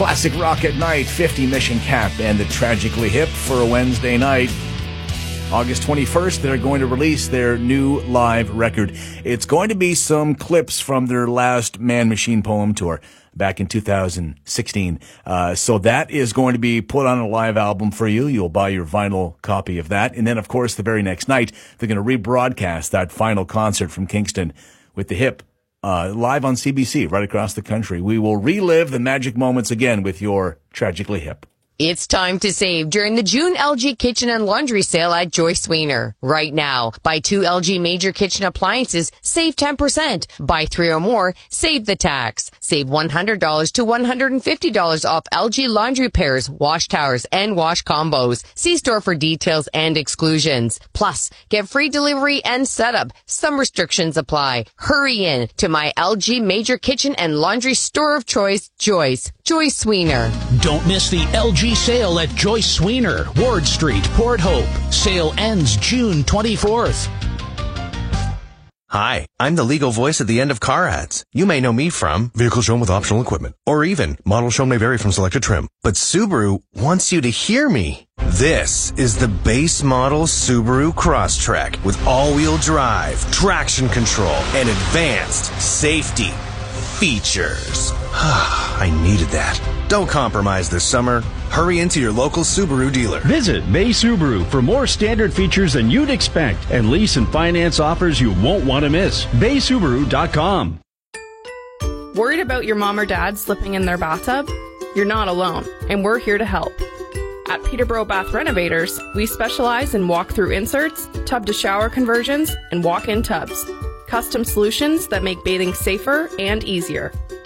Classic rock at night, 50 Mission Cap and the Tragically Hip for a Wednesday night. August 21st, they're going to release their new live record. It's going to be some clips from their last Man Machine Poem tour back in 2016. So that is going to be put on a live album for you. You'll buy your vinyl copy of that. And then, of course, the very next night, they're going to rebroadcast that final concert from Kingston with the Hip live on CBC right across the country. We will relive the magic moments again with your Tragically Hip. It's time to save during the June LG Kitchen and Laundry Sale at Joyce Weiner. Right now, buy 2 LG major kitchen appliances, save 10%. Buy 3 or more, save the tax. Save $100 to $150 off LG laundry pairs, wash towers, and wash combos. See store for details and exclusions. Plus, get free delivery and setup. Some restrictions apply. Hurry in to my LG major kitchen and laundry store of choice, Joyce Weiner. Don't miss the LG sale at Joyce Weiner, Ward Street, Port Hope. Sale ends June 24th. Hi, I'm the legal voice at the end of car ads. You may know me from Vehicle Shown with Optional Equipment, or even Model Shown may vary from selected trim. But Subaru wants you to hear me. This is the base model Subaru Crosstrek with all-wheel drive, traction control, and advanced safety features. I needed that. Don't compromise this summer. Hurry into your local Subaru dealer. Visit Bay Subaru for more standard features than you'd expect and lease and finance offers you won't want to miss. BaySubaru.com. Worried about your mom or dad slipping in their bathtub? You're not alone, and we're here to help. At Peterborough Bath Renovators, we specialize in walk-through inserts, tub-to-shower conversions, and walk-in tubs. Custom solutions that make bathing safer and easier.